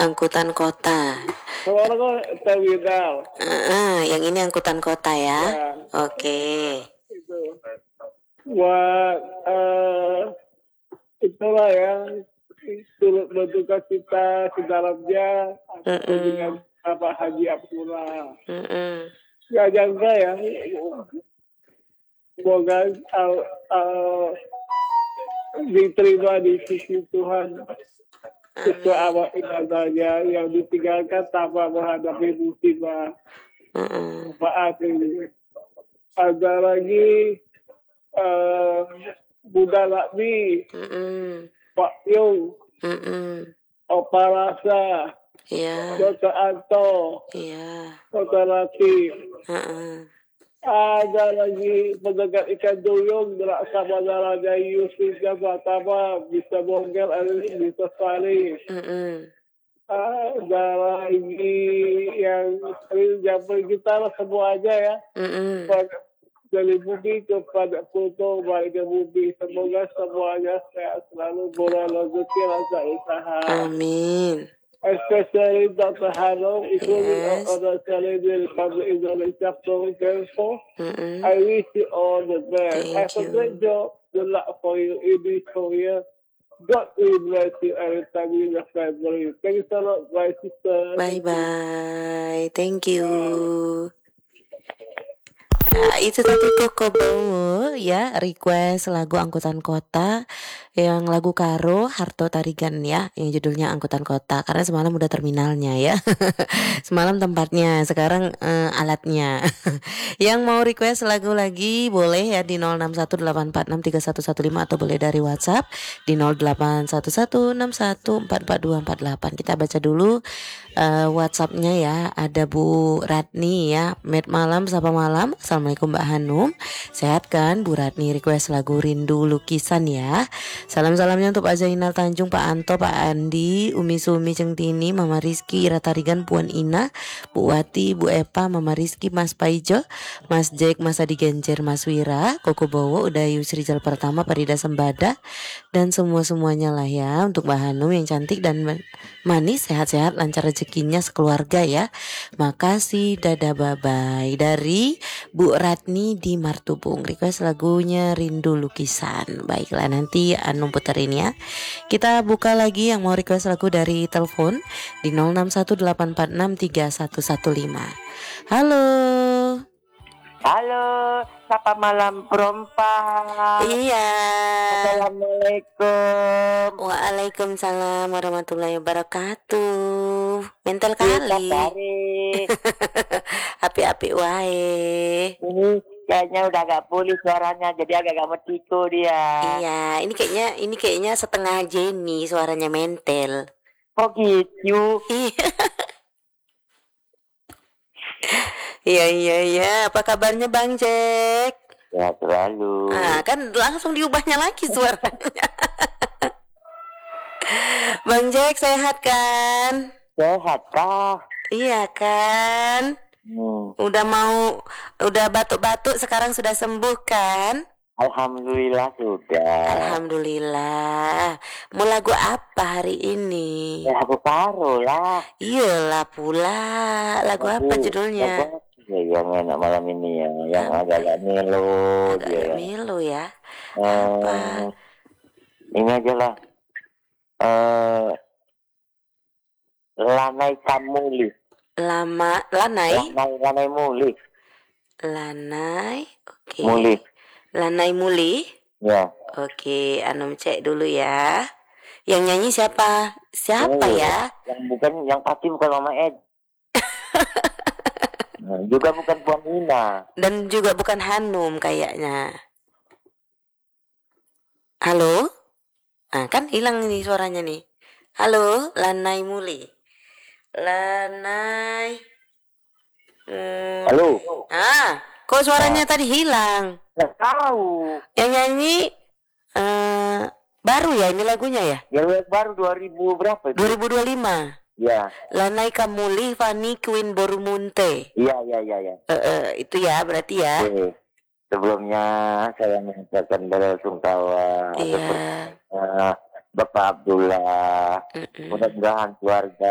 Angkutan kota. Kalau kan terminal. Yang ini angkutan kota ya. Ya, Oke. itu. Buat itulah yang turut berduka cita di dalamnya dengan Bapak Haji Abdullah. Gak jangka ya, semoga diterima di sisi Tuhan sesuai amal ibadahnya yang ditinggalkan tanpa menghadapi musibah. Maaf ini. Ada lagi Bunda Lakmi, Pak Yung, Opa Rasa, Dr. Anto, Dr. Latif. Ada lagi pendekat ikan duyung, sama Narada Yusuf dan Batama, bisa Bonggel, bisa Salih. Ada lagi yang sering jamper kita lah semuanya ya. Dari bumi kepada Pluto, balik ke bumi. Semoga semuanya sehat selalu, boleh rezeki, rasa usaha. Amin. Especially Dr. Hanum, including other celebs in the Republic of Indonesia, so I wish you all the best. Have a great job. Good luck for you in this career. God will bless you every time you have family. Thank you so much, my sister. Bye-bye. Thank you. Nah, itu tadi Koko Bowo ya, request lagu angkutan kota, yang lagu Karo Harto Tarigan ya, yang judulnya angkutan kota, karena semalam udah terminalnya ya. Semalam tempatnya, sekarang alatnya. Yang mau request lagu lagi boleh ya di 0618463115 atau boleh dari WhatsApp di 081161444248. Kita baca dulu WhatsAppnya ya. Ada Bu Ratni ya, Med malam, sapa malam. Assalamualaikum Mbak Hanum, sehat kan Bu Ratni? Request lagu Rindu Lukisan ya. Salam-salamnya untuk Pak Zainal Tanjung, Pak Anto, Pak Andi, Umi Sumi Cengtini, Mama Rizky, Ira Tarigan, Puan Ina, Bu Wati, Bu Epa, Mama Rizky, Mas Paijo, Mas Jack, Mas Adi Genjer, Mas Wira, Koko Bowo, Udayu Srijal Pertama, Parida Sembada, dan semuanya lah ya. Untuk Mbak Hanum yang cantik dan manis, sehat-sehat, lancar rezekinya sekeluarga ya. Makasih, dadah, bye-bye. Dari Bu Ratni di Martubung, request lagunya Rindu Lukisan. Baiklah, nanti Anu puterin ya. Kita buka lagi yang mau request lagu dari telepon di 0618463115. Halo. Halo, sapa malam perempuan. Iya. Assalamualaikum. Waalaikumsalam warahmatullahi wabarakatuh. Mental kali. Api-api wae. Ini kayaknya udah agak pulih suaranya, jadi agak metiko dia. Iya, ini kayaknya setengah Jenny suaranya mentel. Oh gitu. Iya. Apa kabarnya Bang Jack? Ya selalu. Kan langsung diubahnya lagi suaranya. Bang Jack sehat kan? Sehat kah? Iya kan? Udah batuk-batuk sekarang sudah sembuh kan? Alhamdulillah sudah. Alhamdulillah. Mau lagu apa hari ini? Ya lagu Karo lah. Iyalah pula. Lagu apa judulnya? Yang enak malam ini ya, yang agak melo. Agak melo ya. Apa? Ini aja lah. Lanai Kamuli. Lanai Muli. Lanai, oke. Muli. Lanai Muli. Ya. Oke, Anum cek dulu ya. Yang nyanyi siapa? Ya? Yang pasti bukan Mama Ed. Juga bukan Puan Ina. Dan juga bukan Hanum kayaknya. Halo? Kan hilang nih suaranya nih. Halo, Lanai Muli. Lanai. Halo. Kok suaranya tadi hilang? Nggak tahu. Yang nyanyi baru ya ini lagunya ya? Yang baru 2000 berapa itu? 2025. Ya. Lanai Kamuli Fani Queen Borumunte. Iya. Itu ya berarti ya. Sebelumnya saya mengucapkan bela sungkawa Bapak Abdullah. Mudah-mudahan keluarga